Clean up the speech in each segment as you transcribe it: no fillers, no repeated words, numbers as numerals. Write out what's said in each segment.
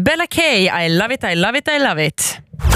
Bella K, I love it, I love it, I love it.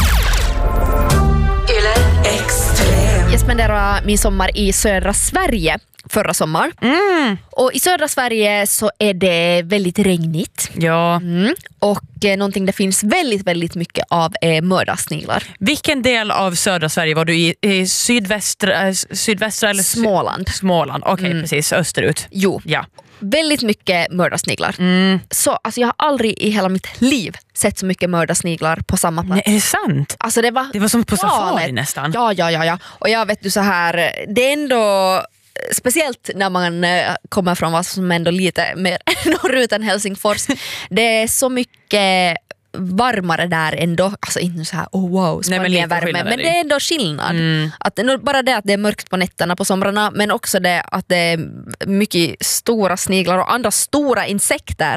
Yle Extrem. Jag spenderade min sommar i södra Sverige förra sommar. Och i södra Sverige så är det väldigt regnigt. Ja. Och någonting det finns väldigt, väldigt mycket av är mördarsniglar. Vilken del av södra Sverige var du i sydvästra eller Småland. Småland, okej, precis, österut. Jo, Ja. väldigt mycket mördarsniglar. Så alltså, jag har aldrig i hela mitt liv sett så mycket mördarsniglar på samma plats. Nej, är det sant? Alltså det var som på safari galet. nästan. Ja. Och jag vet du så här, det är ändå speciellt när man kommer från vad som ändå lite mer norrut än Helsingfors. Det är så mycket varmare där ändå. Alltså inte så här, Spanien värme, men det är ändå skillnad. Att bara det att det är mörkt på nätterna på somrarna, men också det att det är mycket stora sniglar och andra stora insekter.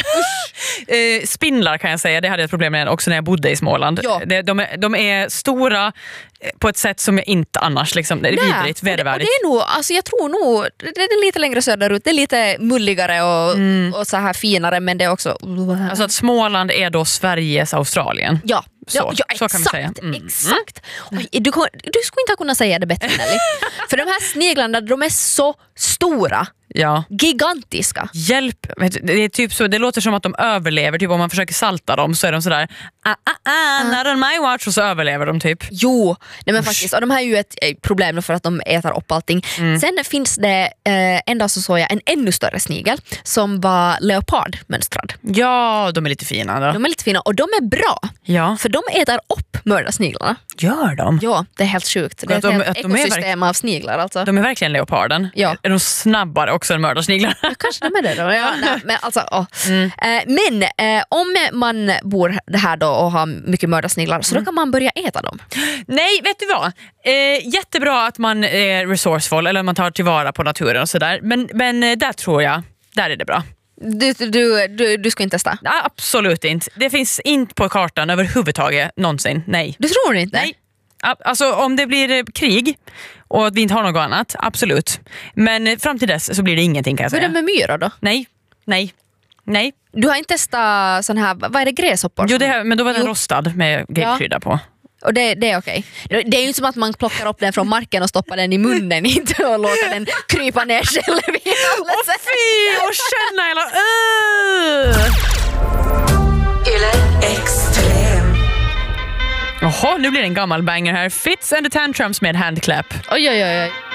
Spindlar kan jag säga, det hade jag ett problem med också när jag bodde i Småland. Ja. De är stora på ett sätt som jag inte annars liksom, det är vidrigt, vedervärdigt. Och det är nog, alltså jag tror nog det är lite längre söderut, det är lite mulligare och så här finare, men det är också alltså att Småland är då Sveriges Australien. Ja, så exakt, kan man säga. Exakt. Oj, du skulle inte kunna säga det bättre, Nelly. För de här sniglarna, de är så stora. Ja. Gigantiska. Hjälp, det är typ så, det låter som att de överlever, typ om man försöker salta dem så är de sådär not on my watch, och så överlever de typ. Jo, nej men faktiskt, och de här är ju ett problem för att de äter upp allting. Sen finns det en dag så såg jag en ännu större snigel som var leopardmönstrad. Ja, de är lite fina då. De är lite fina och de är bra. Ja. För de äter upp mördarsniglarna. Gör de? Ja, det är helt sjukt. Det är ett helt ekosystem av sniglar alltså. De är verkligen leoparden. Ja. Är de snabbare också än mördarsniglar? Ja, kanske de är det då. Ja, nej, men alltså, men om man bor här då och har mycket mördarsniglar så då kan man börja äta dem. Nej, vet du vad? Jättebra att man är resourceful eller man tar tillvara på naturen och sådär. Men där tror jag, där är det bra. Du ska inte testa? Ja, absolut inte. Det finns inte på kartan överhuvudtaget någonsin. Nej. Du tror inte? Nej. Alltså om det blir krig och vi inte har något annat, absolut. Men fram till dess så blir det ingenting, kan jag säga. Hur är det med myror då? Nej. Du har inte testat sån här, vad är det, gräshoppor? Jo, men då var den rostad med gegkrydda på. Och det är okej. Det är ju inte som att man plockar upp den från marken och stoppar den i munnen inte och låter den krypa ner själv. Åh fy, och känna hela Yle Extrem. Jaha, nu blir det en gammal banger här. Fitz and the Tantrums med Handclap. Oj.